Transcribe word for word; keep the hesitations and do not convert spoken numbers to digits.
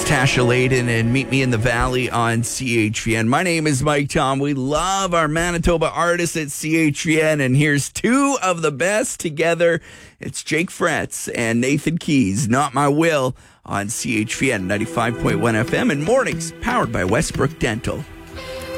Tasha Layden and Meet Me in the Valley on C H V N. My name is Mike Tom. We love our Manitoba artists at C H V N, and here's two of the best together. It's Jake Fretz and Nathan Keys, Not My Will, on C H V N ninety-five point one F M, and mornings powered by Westbrook Dental.